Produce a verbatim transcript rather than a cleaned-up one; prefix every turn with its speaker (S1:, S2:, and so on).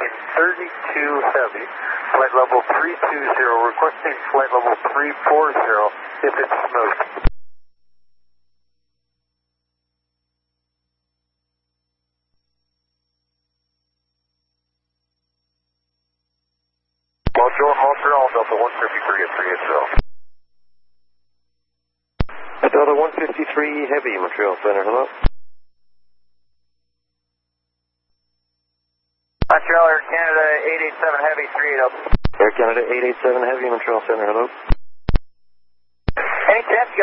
S1: in thirty-two Heavy, flight level three two zero, requesting flight level three four zero if it's smooth. Montreal, Montreal, Delta one fifty-three at three eight zero.
S2: Delta one fifty-three Heavy, Montreal Center, hello.
S1: Montreal, Air Canada eight eight seven Heavy, three eight zero.
S2: Air Canada eight eight seven Heavy, Montreal Center, hello.
S1: Any chance you